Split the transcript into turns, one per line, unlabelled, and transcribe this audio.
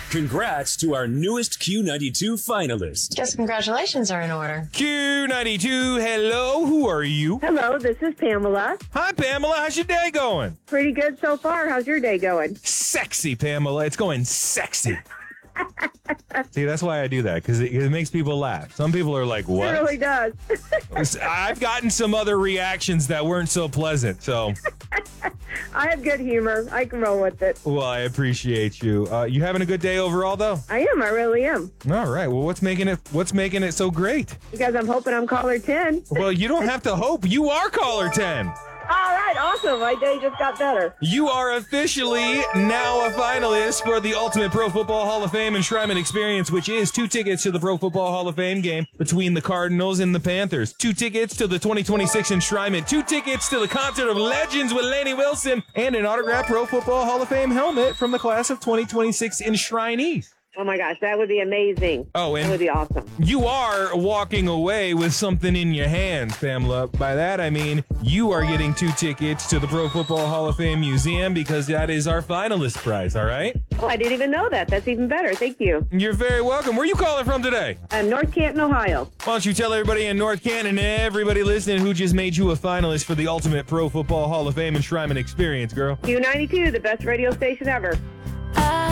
Congrats to our newest Q92 finalist.
Guess congratulations are in order.
Q92, hello, who are you?
Hello, this is Pamela.
Hi, Pamela, how's your day going?
Pretty good so far. How's your day going?
Sexy, Pamela, it's going sexy. See, that's why I do that, because it makes people laugh. Some people are like, what?
It really does.
I've gotten some other reactions that weren't so pleasant, so.
I have good humor. I can roll with it.
Well, I appreciate you. You having a good day overall, though?
I am. I really am.
All right. Well, what's making it so great?
Because I'm hoping I'm caller 10.
Well, you don't have to hope. You are caller 10.
All right. Awesome. My day just got better.
You are officially now a finalist for the Ultimate Pro Football Hall of Fame Enshrinement Experience, which is 2 tickets to the Pro Football Hall of Fame game between the Cardinals and the Panthers, 2 tickets to the 2026 Enshrinement, 2 tickets to the Concert of Legends with Lainey Wilson, and an autographed Pro Football Hall of Fame helmet from the class of 2026 enshrinees.
Oh, my gosh. That would be amazing.
Oh, and
that would be awesome.
You are walking away with something in your hands, Pamela. By that, I mean you are getting 2 tickets to the Pro Football Hall of Fame Museum because that is our finalist prize, all right?
Oh, I didn't even know that. That's even better. Thank you.
You're very welcome. Where are you calling from today?
North Canton, Ohio.
Why don't you tell everybody in North Canton and everybody listening who just made you a finalist for the Ultimate Pro Football Hall of Fame Enshrinement Experience, girl?
Q92, the best radio station ever.